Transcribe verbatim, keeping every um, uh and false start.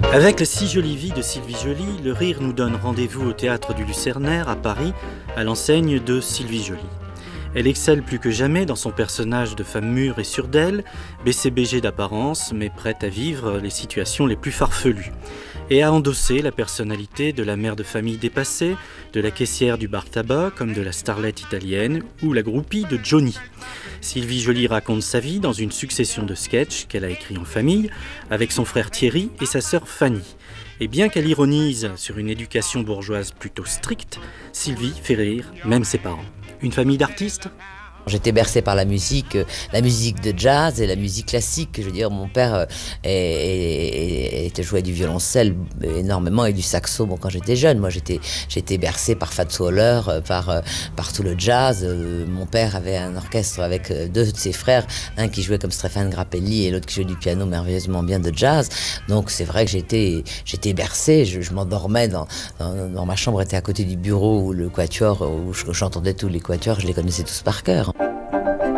Avec La si jolie vie de Sylvie Joly, le rire nous donne rendez-vous au théâtre du Lucernaire à Paris, à l'enseigne de Sylvie Joly. Elle excelle plus que jamais dans son personnage de femme mûre et sûre d'elle, B C B G d'apparence, mais prête à vivre les situations les plus farfelues, et à endosser la personnalité de la mère de famille dépassée, de la caissière du bar tabac, comme de la starlette italienne, ou la groupie de Johnny. Sylvie Joly raconte sa vie dans une succession de sketchs qu'elle a écrits en famille, avec son frère Thierry et sa sœur Fanny. Et bien qu'elle ironise sur une éducation bourgeoise plutôt stricte, Sylvie fait rire même ses parents. Une famille d'artistes ? J'étais bercé par la musique, la musique de jazz et la musique classique. Je veux dire, mon père était joué du violoncelle énormément et du saxo. Bon, quand j'étais jeune, moi j'étais j'étais bercé par Fats Waller, par par tout le jazz. Mon père avait un orchestre avec deux de ses frères, un qui jouait comme Stéphane Grappelli et l'autre qui jouait du piano merveilleusement bien de jazz. Donc c'est vrai que j'étais j'étais bercé. Je, je m'endormais dans, dans dans ma chambre, était à côté du bureau où le quatuor, où j'entendais tous les quatuors, je les connaissais tous par cœur.